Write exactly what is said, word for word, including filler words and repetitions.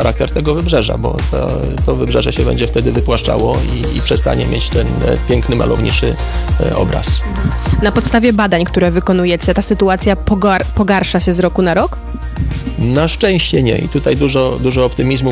charakter tego wybrzeża, bo to, to wybrzeże się będzie wtedy wypłaszczało i, i przestanie mieć ten piękny, malowniczy obraz. Na podstawie badań, które wykonujecie, ta sytuacja pogar- pogarsza się z roku na rok? Na szczęście nie i tutaj dużo, dużo optymizmu